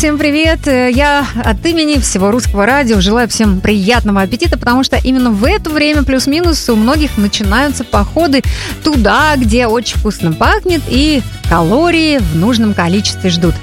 Всем привет! Я от имени всего Русского радио желаю всем приятного аппетита, потому что именно в это время плюс-минус у многих начинаются походы туда, где очень вкусно пахнет и калории в нужном количестве ждут.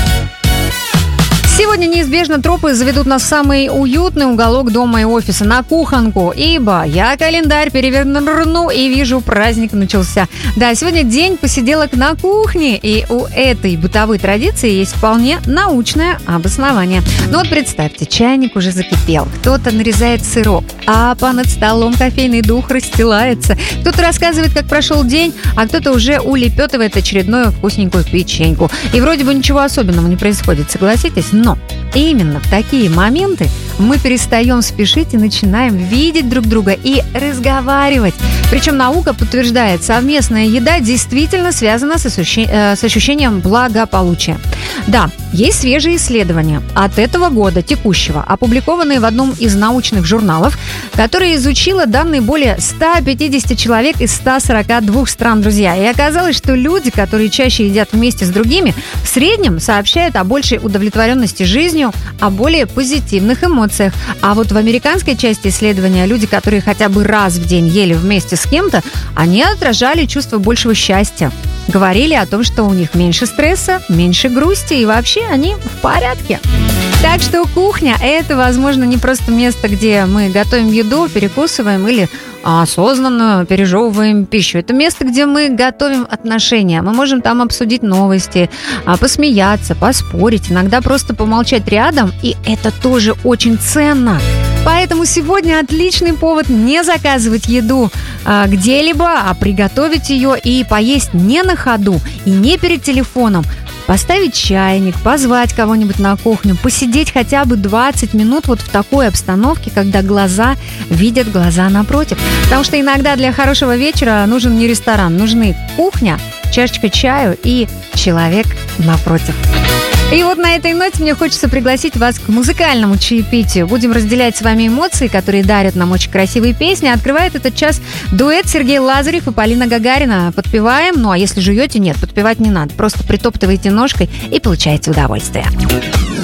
Сегодня неизбежно тропы заведут нас в самый уютный уголок дома и офиса, на кухонку, ибо я календарь переверну и вижу, праздник начался. Да, сегодня день посиделок на кухне, и у этой бытовой традиции есть вполне научное обоснование. Ну вот представьте, чайник уже закипел, кто-то нарезает сырок, а над столом кофейный дух расстилается, кто-то рассказывает, как прошел день, а кто-то уже улепетывает очередную вкусненькую печеньку. И вроде бы ничего особенного не происходит, согласитесь? Но именно в такие моменты мы перестаем спешить и начинаем видеть друг друга и разговаривать. Причем наука подтверждает, совместная еда действительно связана с ощущением благополучия. Да, есть свежие исследования от этого года, текущего, опубликованные в одном из научных журналов, которое изучило данные более 150 человек из 142 стран, друзья. И оказалось, что люди, которые чаще едят вместе с другими, в среднем сообщают о большей удовлетворенности жизнью, о более позитивных эмоциях. А вот в американской части исследования люди, которые хотя бы раз в день ели вместе с кем-то, они отражали чувство большего счастья. Говорили о том, что у них меньше стресса, меньше грусти и вообще они в порядке. Так что кухня – это, возможно, не просто место, где мы готовим еду, перекусываем или осознанно пережевываем пищу. Это место, где мы готовим отношения. Мы можем там обсудить новости, посмеяться, поспорить, иногда просто помолчать рядом, и это тоже очень ценно. Поэтому сегодня отличный повод не заказывать еду где-либо, а приготовить ее и поесть не на ходу и не перед телефоном. Поставить чайник, позвать кого-нибудь на кухню, посидеть хотя бы 20 минут вот в такой обстановке, когда глаза видят глаза напротив. Потому что иногда для хорошего вечера нужен не ресторан, нужны кухня, чашечка чаю и человек напротив. И вот на этой ноте мне хочется пригласить вас к музыкальному чаепитию. Будем разделять с вами эмоции, которые дарят нам очень красивые песни. Открывает этот час дуэт Сергей Лазарев и Полина Гагарина. Подпеваем, ну а если жуете, нет, подпевать не надо. Просто притоптывайте ножкой и получайте удовольствие.